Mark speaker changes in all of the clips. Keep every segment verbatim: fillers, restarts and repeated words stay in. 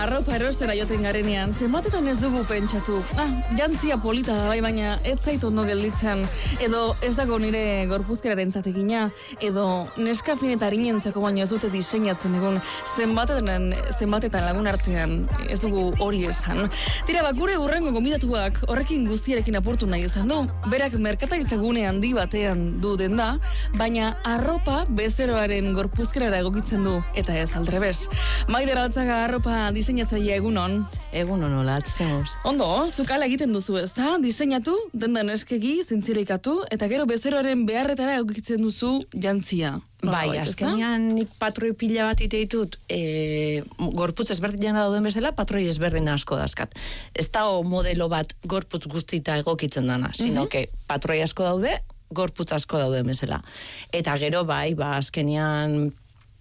Speaker 1: arropa erostera joten garenean, zenbatetan ez dugu pentsatu. Ah, jantzia polita da bai, baina ez zait ondo gelditzen, edo ez dago nire gorpuzkeraren zatekina, edo neska finetarinentzako baino ez dute diseinatzen egun zenbatetan, zenbatetan lagun artean ez dugu hori esan. Tira, bak, gure urrengo gonbidatuak horrekin guztiarekin apurtu nahi izan du. Berak merkataritza gune handi batean du denda, baina arropa bezeroaren gorpuzkerara egokitzen du, eta ez aldrebes. Maider Altzaga arropa diseinatzailea egunon.
Speaker 2: Egunon, hola, atzemos.
Speaker 1: Ondo, zukala egiten duzu, ez da? Diseinatu, dendan eskegi, zintzilikatu, eta gero bezeroaren beharretara egokitzen duzu jantzia.
Speaker 2: Bai, azkenean nik patroi pila bat ite ditut, e, gorputz ezberdinak dauden bezala, patroi ezberdin asko dazkat. Ez da modelo bat gorputz guztita egokitzen dana, sino que patroi asko daude, gorputz asko daude bezala. Eta gero bai, ba, azkenean,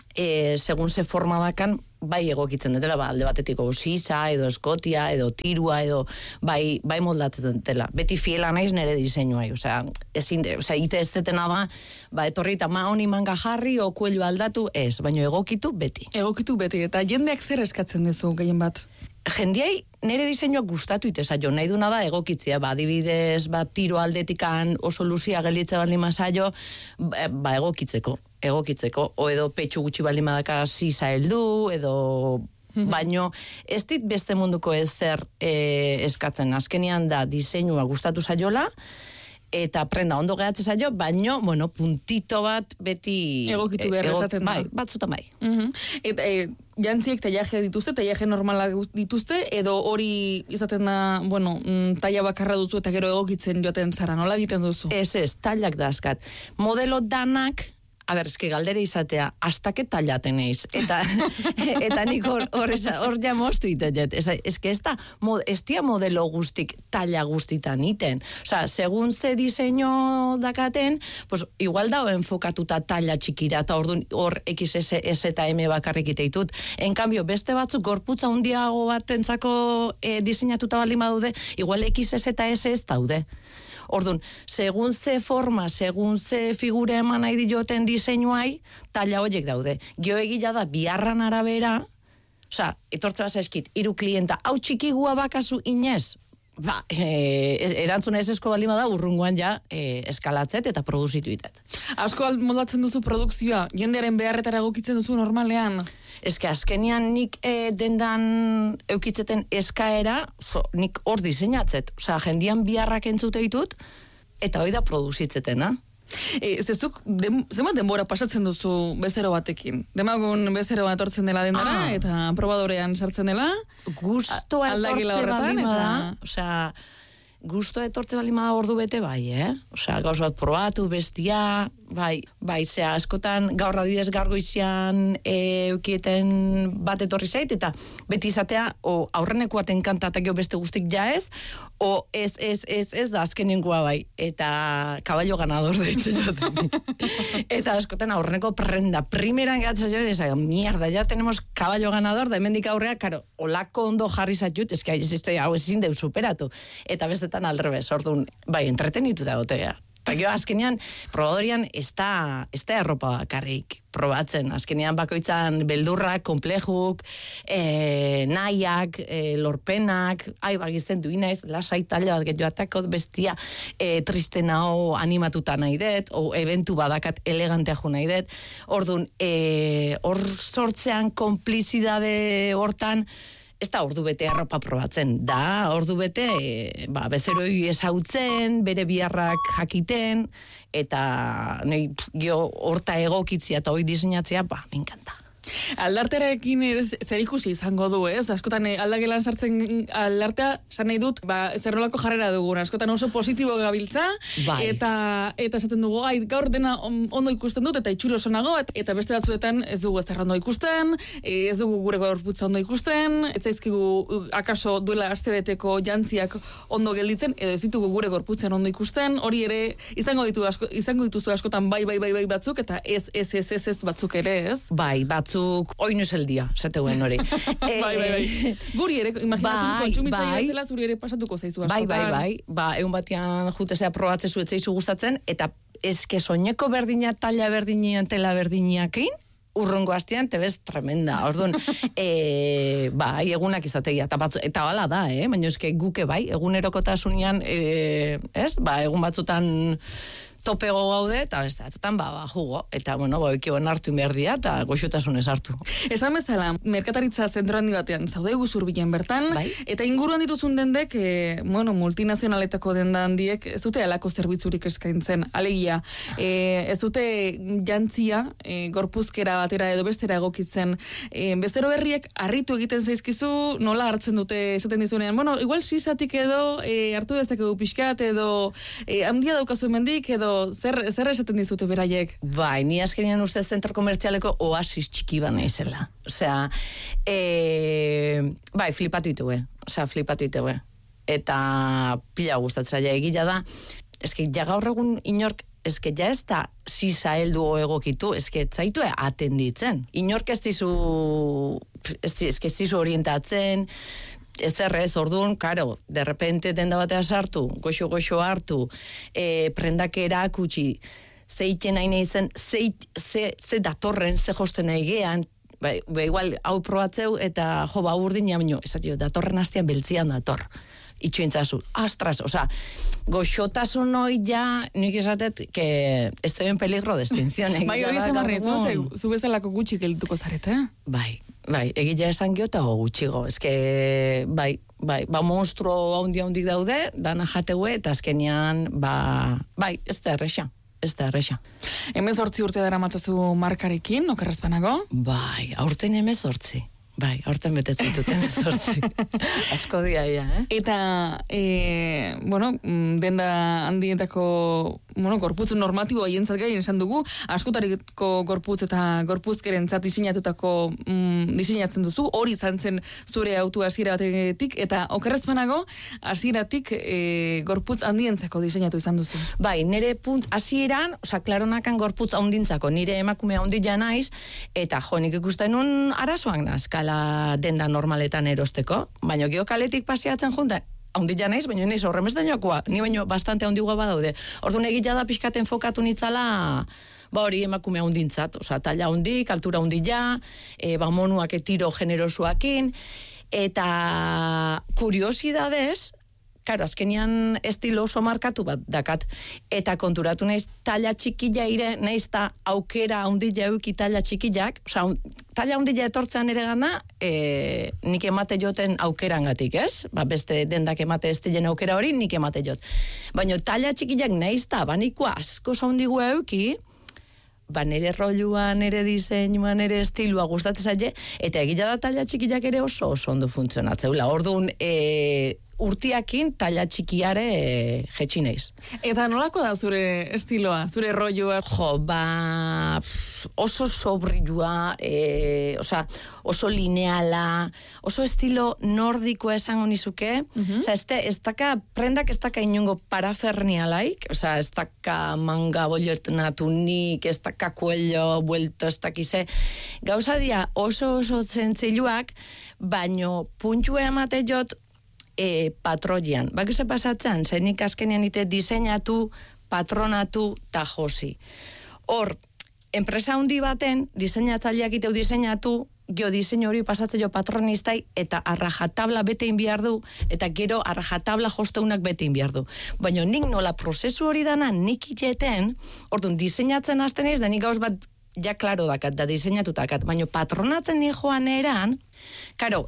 Speaker 2: e, segun ze forma dakan, bai egokitzen dutela, ba, alde batetiko sisa, edo eskotia, edo tirua, edo bai, bai moldatzen dutela. Beti fiela naiz nire diseinuai, osea, ezin, osea, ite ez detena da, ba, etorri eta ma honi manga jarri, o kuello aldatu, ez, baina egokitu beti.
Speaker 1: Egokitu beti, eta jendeak zer eskatzen dizu gehien bat?
Speaker 2: Jendiai nire diseinuak gustatu ite zaio, nahi duna da egokitzea, ba, adibidez, ba, tiro aldetikan oso luzia gelitze baldin mazaio, ba, egokitzeko, egokitzeko, o edo petxu gutxi baldin madaka sisa heldu, edo, baino, ez dit beste munduko ezer e, eskatzen, azkenean da diseinua gustatu zaiola, eta prenda ondo gehatzen zaio, baino, bueno, puntito bat beti...
Speaker 1: Egokitu behar ezaten da.
Speaker 2: Bai, batzutan bai.
Speaker 1: Uh-huh. Eta e, jantziek tailaje dituzte, tailaje normala dituzte, edo hori izaten da, bueno, taila bakarra duzu eta gero egokitzen joaten zara, nola egiten duzu?
Speaker 2: Ez ez, tailak dazkat. Modelo danak, a ber, eske galdere izatea, astake tailaten eiz. Eta, eta nik hor, hor, hor ja moztu iten jet. Eske ez da, ez dia modelo guztik taila guztitan iten. Osa, segun ze diseño dakaten, pues igual da enfokatuta taila txikira, eta orduan hor X S eta M bakarrik iteitut. En cambio, beste batzuk gorputza hundiago batentzako e, diseinatuta baldin badude, igual X S eta S ez daude. Orduan, segun ze forma, segun ze figura eman nahi dioten diseinuai, taila horiek daude. Gio egila da, biharran arabera, oza, etortze bat zaizkit, hiru klienta, hau txikigua bakazu inez, ba, e, erantzuna ez esko balima da, urrungoan ja e, eskalatzet eta produzitu itet.
Speaker 1: Asko moldatzen duzu produkzioa, jendearen beharretara egokitzen duzu normalean?
Speaker 2: Eske azkenean nik e, dendan eukitzeten eskaera, so, nik hor diseinatzet. Osea, jendian biharrak entzute ditut, eta hori da produzitzetena.
Speaker 1: E, zezuk, dem, zenbat denbora pasatzen duzu bezero batekin? Demagun bezero bat etortzen dela dendara, ah. eta probadorean sartzen dela?
Speaker 2: Gustoa etortze baldin bada, osea, gustoa etortze baldin bada ordu bete bai, eh? Osea, gauz bat probatu, bestia, bai, bai, zea, askotan gaur adibidez gargoizian e, eukieten bat etorri zait, eta beti izatea, o aurrenekoat enkantatak jo beste guztik ja ez, o ez, ez, ez, ez da azkenengoa bai, eta kaballo ganador deitzen joten. Eta askotan aurreneko prenda, primeran gatza jo, esa, mierda, ya tenemos kaballo ganador, da hemendik aurrea, karo, olako ondo jarri zaitut, eski hau ez hau ezin deu superatu, eta bestetan aldrebez, orduan, bai, entretenitu da gotea. Eta gero, azkenean, probadorian ez da, ez da erropa bakarrik probatzen. Azkenean bakoitzan beldurrak, komplejuk, e, nahiak, e, lorpenak, ai, bagizten duinaiz, lasai taila bat getioatako bestia e, tristena o animatuta nahi det, o eventu badakat elegantea jo nahi det. Orduan, e, hor sortzean konplizidade hortan, ez da ordu bete arropa probatzen, da ordu bete e, ba, bezeroi esautzen, bere biharrak jakiten, eta nahi, jo, horta egokitzia eta hoi diseinatzea, ba, me encanta.
Speaker 1: Aldarterekin zer ikusi izango du, ez? Askotan aldagelan sartzen aldartea, san nahi dut, ba, zer nolako jarrera dugun, askotan oso positibo gabiltza, bai. eta eta esaten dugu, ai, gaur dena ondo ikusten dut, eta itxuro oso nago, eta beste batzuetan ez dugu ez ondo ikusten, ez dugu gure gorputza ondo ikusten, ez zaizkigu akaso duela astebeteko jantziak ondo gelditzen, edo ez ditugu gure gorputzen ondo ikusten, hori ere izango ditu asko, izango dituzu askotan bai bai bai bai batzuk, eta ez ez ez ez ez batzuk ere, ez?
Speaker 2: Bai, batzuk hoy no es el día, zateuen hori.
Speaker 1: Bai, bai, bai. Guri ere, imaginatzen kontsumitzailea zela, zuri ere pasatuko zaizu askotan.
Speaker 2: Bai, bai, bai. Ba, egun batean jutezea probatzezu etzeizu gustatzen, eta eske soineko berdina, talla berdinian, tela berdiniakin, urrungo hastian, tebez tremenda. Orduan, e, bai, egunak izategia, eta, batzu, eta hala da, eh? Baina eske guke bai, egunerokotasunean, e, ez? Ba, egun batzutan topego gaude, eta beste batzutan, ba, ba, jugo. Eta, bueno, ba, ikioen hartu inberdia, eta goxotasunez hartu.
Speaker 1: Esan bezala, merkataritza zentro handi batean, zaude Zurbilen bertan,
Speaker 2: bai?
Speaker 1: Eta inguruan dituzun dendek, e, bueno, multinazionaletako denda handiek, ez dute alako zerbitzurik eskaintzen, alegia, e, ez dute jantzia, e, gorpuzkera batera edo bestera egokitzen, e, bezero berriek harritu egiten zaizkizu, nola hartzen dute esaten dizunean, bueno, igual sisatik edo, e, hartu dezakegu pixkat, edo e, handia daukazu hemendik edo zer, zer esaten dizute beraiek?
Speaker 2: Bai, ni azkenean uste zentro komertzialeko oasis txiki bana izela. Osea, e, bai, flipatu itue. Osea, flipatu itue. Eta pila gustatzaia egila da. Eske, ja gaur egun inork, eske, ja ez da sisa heldu o egokitu, eske, zaitu atenditzen. Inork ez dizu, ez, eske, ez dizu orientatzen, ez errez, orduan, karo, de repente denda batea sartu, goxo-goxo hartu, e, prendakera kutsi, zeiten nahi nahi zen, ze, ze datorren, ze josten nahi gean, ba, ba, igual, hau probatzeu, eta jo, ba, urdin jamino, esatio, datorren hastian beltzian dator. Itxuintzazu, astras, oza, goxotasun hoi ja, nik esatet, que estoy en peligro de extinción.
Speaker 1: Bai, hori zamarri, zu bezalako gutxik elduko zarete, eh?
Speaker 2: Bai, bai, egila esan geota o gutxigo, eske, bai, bai, ba, monstruo haundi haundik daude, dana jategue, eta azkenean, ba, bai, ez da erresa. Ez da erresa.
Speaker 1: Hemezortzi urte dara matzazu markarekin, okerrezpanago?
Speaker 2: Bai, aurten hemezortzi. Bai, horten betetzen dut emezortzi. Asko dia, ja, eh?
Speaker 1: Eta, e, bueno, denda handietako, bueno, gorputz normatibo haientzat gai, esan dugu, askotariko gorputz eta gorpuzkerentzat diseinatutako mm, diseinatzen duzu, hori izan zen zure autu hasiera batetik, eta okerrezpanago, hasieratik e, gorputz handientzako diseinatu izan duzu.
Speaker 2: Bai, nire punt, hasieran, oza, klaronakan gorputz handintzako, nire emakume handila naiz, eta jo, nik ikusten nun arazoak nazkala denda normaletan erosteko, baina gio kaletik pasiatzen junta, haundila naiz, baina naiz horremez dainoakoa, ni baino bastante haundigua badaude. Orduan egila da pixkaten fokatu nitzala, ba hori emakume haundintzat, oza, talla haundik, altura haundila, e, ba monuak etiro generosuakin, eta kuriosidadez, karo, azkenian estilo oso markatu bat dakat, eta konturatu naiz talla txikila ire, naiz ta aukera haundila euki talla txikilak, oza, talla haundila etortzean ere gana, e, nik emate joten aukerangatik, ez? Ba, beste dendak emate estilen aukera hori, nik emate jot. Baina talla txikilak naiz ta, banikoa asko zaundigua euki, ba, nere rolua, nere diseinua, nere estilua gustatzen zaie, eta egila da talla txikilak ere oso oso ondo funtzionatzeula. Orduan, e, urtiakin talla txikiare e, jetxi naiz.
Speaker 1: Eta nolako da zure estiloa, zure rolloa?
Speaker 2: Jo, ba, pff, oso sobrilua, e, oza, oso lineala, oso estilo nordikoa esango nizuke,
Speaker 1: Uh-huh.
Speaker 2: oza, este, ez daka, prendak ez daka inungo parafernialaik, oza, ez daka manga bolletnatunik, ez daka kuello, buelto, ez dakize, gauza dia oso oso zentziluak, baino puntue emate jot, E, patroian. Bakize pasatzen, zenik azkenean ite diseinatu, patronatu ta josi. Hor, enpresa handi baten, diseinatzaileak iteu diseinatu, gio diseinu hori pasatzen jo patronistai, eta arrajatabla betein behar du, eta gero arrajatabla josteunak betein behar du. Baina nik nola prozesu hori dana nik iteten, orduan diseinatzen hasten ez, da nik gauz bat ja klaro dakat, da diseinatutakat, baina patronatzen ni joan eran, karo,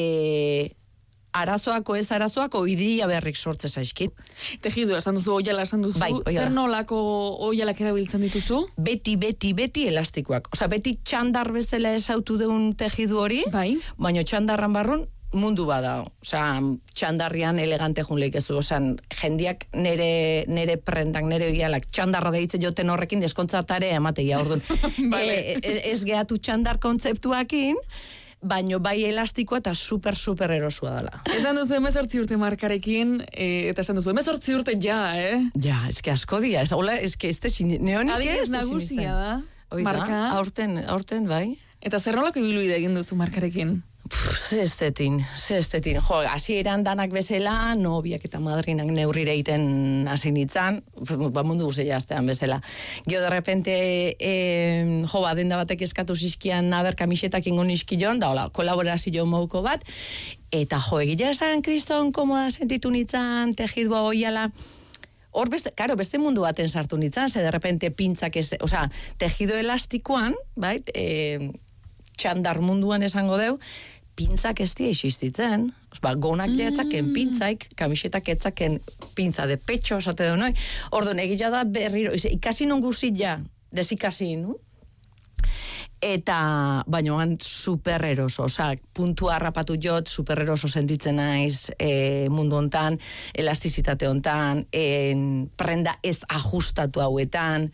Speaker 2: e... arazoako ez arazoako idia berrik sortze zaizkit.
Speaker 1: Tejidu, esan duzu, oiala esan duzu,
Speaker 2: bai,
Speaker 1: zer nolako oialak erabiltzen dituzu?
Speaker 2: Beti, beti, beti elastikoak. Osa, beti txandar bezala esautu deun tejidu hori,
Speaker 1: bai.
Speaker 2: Baina txandarran barrun mundu bada. Osa, txandarrian elegante jun leikezu. Osa, jendiak nere, nere prendak, nere oialak, txandarra deitze joten horrekin deskontzartare emateia, orduan. vale. e, ez gehatu txandar kontzeptuakin, baino bai elastikoa eta super, super erosua dela.
Speaker 1: Esan duzu emezortzi urte markarekin, e, eta esan duzu emezortzi urte ja, eh?
Speaker 2: Ja, eske asko dia, ez, hola, eske ez neonik
Speaker 1: ez ez nagusia da,
Speaker 2: marka. Aurten, aurten, bai.
Speaker 1: Eta zer nolako ibilbide egin duzu markarekin?
Speaker 2: Ze estetin, ze estetin. Jo, hasi eran danak bezala, nobiak eta madrinak neurrire iten hasi nintzen, ba mundu guzti jaztean bezala. Gio de repente, eh, jo, ba, denda batek eskatu zizkian aber kamisetak ingo nizkion, da hola, kolaborazio mouko bat, eta jo, egila esan kriston komoda sentitu nintzen, tejidua hoiala, hor beste, karo, beste mundu baten sartu nintzen, ze de repente pintzak ez, oza, tejido elastikoan, bait, eh, txandar munduan esango deu, pintzak ez dia existitzen, ba, gonak jetzaken pintzaik, kamisetak etzaken pintza de pecho, esate du noi, orduan egila da berriro, ikasi non guzit ja, desikasi, no? Eta, bainoan supereroso, oza, puntua harrapatu jot, supereroso sentitzen naiz e, mundu hontan, elastizitate hontan, en, prenda ez ajustatu hauetan,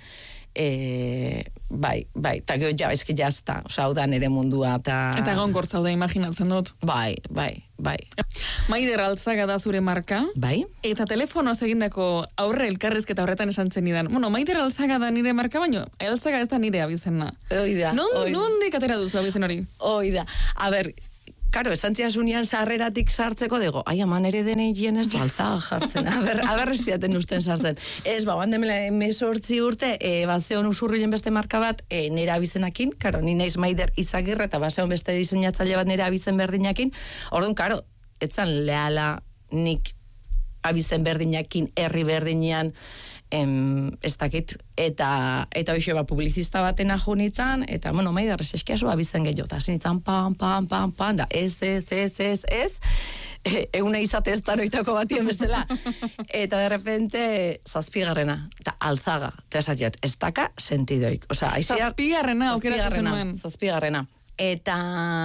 Speaker 2: e, bai, bai, eta gero ja, eski jazta, oza, hau da nere mundua, eta...
Speaker 1: Eta egon gortza da, imaginatzen dut.
Speaker 2: Bai, bai, bai.
Speaker 1: Maider Altzaga da zure marka.
Speaker 2: Bai.
Speaker 1: Eta telefonoz egindako aurre elkarrizketa horretan esan zen idan. Bueno, Maider Altzaga da nire marka, baino, Altzaga ez da nire abizena.
Speaker 2: Oida.
Speaker 1: Non, nondik atera duzu abizen hori?
Speaker 2: Oida. A ber, karo, esan ziazunian sarreratik sartzeko dugu, ai, aman ere dene hien ez du Altzaga jartzen, aber, aber ez diaten usten sartzen. Ez, ba, bandemela mesortzi urte, e, bazeon usurrilen beste marka bat, e, nire abizenakin, karo, ni naiz Maider Izagirre, eta bazeon beste diseinatzaile bat nire abizen berdinakin, orduan, karo, etzan lehala nik abizen berdinakin, herri berdinean, em, ez dakit, eta eta hoxe ba, publizista baten ajo nintzen, eta, bueno, Maider, eskiazu abizen gehiago, eta zinitzen, pam, pam, pam, pam, da, ez, ez, ez, ez, ez, e, euna izate ez da noitako batien bestela, eta de repente, zazpigarrena, eta Altzaga, eta esatiat, ez daka sentidoik, osea, aizia...
Speaker 1: Zazpigarrena, aukeratu zenuen.
Speaker 2: Zazpigarrena. Eta,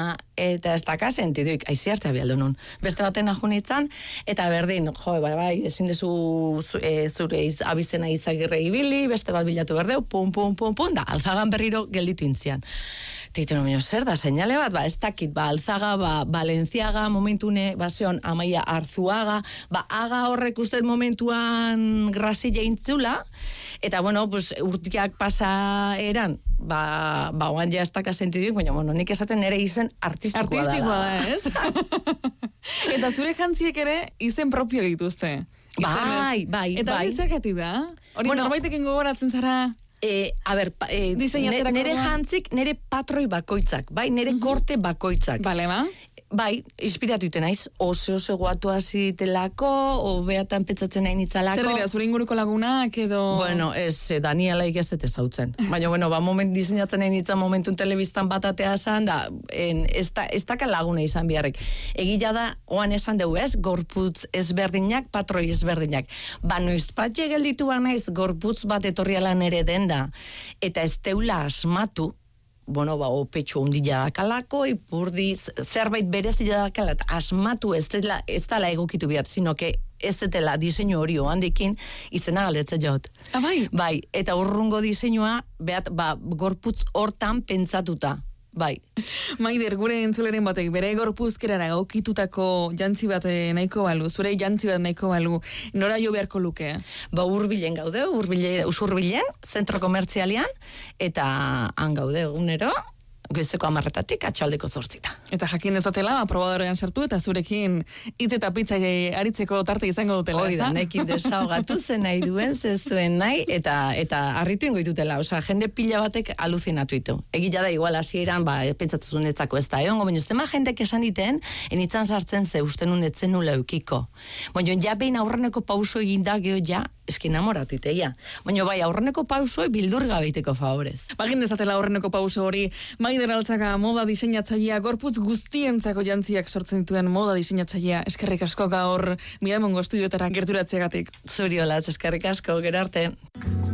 Speaker 2: eta ez daka sentiduik, aizi arte abialdo nun. Beste baten ajunitzen, eta berdin, jo, bai, bai, ezin dezu e, zure iz, abizena Izagirre ibili, beste bat bilatu berdeu, pum, pum, pum, pum, da, Altzagan berriro gelditu intzian. Teitu nomino, zer da, seinale bat, ba, ez dakit, ba, Altzaga, ba, Balenciaga, momentune, ba, zeon, Amaia Arzuaga, ba, aga horrek uste momentuan grasile intzula, eta, bueno, pues, urtiak pasa eran, ba, ba, oan ja ez daka sentiduik, baina, bueno, nik esaten nire izen artistikoa,
Speaker 1: artistikoa da. Artistikoa da, ez? Eta zure jantziek ere izen propio dituzte.
Speaker 2: Bai, bai,
Speaker 1: eta
Speaker 2: bai.
Speaker 1: Eta zergatik da? Hori bueno, norbaitekin gogoratzen zara...
Speaker 2: E, a ber, e, ne, nere jantzik, nere patroi bakoitzak, bai, nere uh-huh. korte bakoitzak.
Speaker 1: Bale, ba?
Speaker 2: Bai, inspiratu iten naiz, oso oso guatu azitelako, o beatan petzatzen nahi nitzalako.
Speaker 1: Zer dira, zure inguruko lagunak edo...
Speaker 2: Bueno, ez, Daniela ikestet ezautzen. Baina, bueno, ba, moment diseinatzen nahi nitzan momentun telebistan batatea zan, da, en, ez, da, ez daka laguna izan biharrek. Egila da, oan esan dugu ez, gorputz ezberdinak, patroi ezberdinak. Ba, noiz patxe gelditu banaiz, gorputz bat etorrialan ere denda, eta ez teula asmatu, bueno, ba, opetxo hundila dakalako, ipurdi, zerbait berezila dakalat, asmatu ez dela, ez dela egokitu behar, sino que ez dela diseinu hori handikin izena galdetze jot.
Speaker 1: Ah, bai?
Speaker 2: Bai, eta urrungo diseinua, behat, ba, gorputz hortan pentsatuta. Bai.
Speaker 1: Maider, gure entzuleren batek, bere gorpuzkerara gaukitutako jantzi bat nahiko balu, zure jantzi bat nahiko balu, nora jo beharko luke?
Speaker 2: Ba, urbilen gaude, urbile, usurbilen, zentro komertzialian, eta han gaude egunero, goizeko amarretatik atxaldeko zortzita.
Speaker 1: Eta jakin ezatela, aprobadorean sartu, eta zurekin hitz eta pizza aritzeko tarte izango dutela, ez da?
Speaker 2: Hoi da, nekin desaugatu zen nahi duen, zezuen nahi, eta eta harritu ingo ditutela, osea, jende pila batek aluzinatu ditu. Egila da, igual hasieran, ba, pentsatzu netzako ez da, egon, baina zema jendek esan diten, enitzan sartzen ze uste nun etzen nula eukiko. Baina, ja behin aurreneko pauso eginda, geho ja, eski enamoratite, ja. Baina, bai, aurreneko pausoi bildur gabeiteko favorez.
Speaker 1: Bagin dezatela aurreneko pauso hori, Maider Altzaga moda diseinatzailea, gorputz guztientzako jantziak sortzen dituen moda diseinatzailea, eskerrik asko gaur Miramongo estudioetara gerturatzeagatik.
Speaker 2: Zuri olatz, eskerrik asko, gero arte.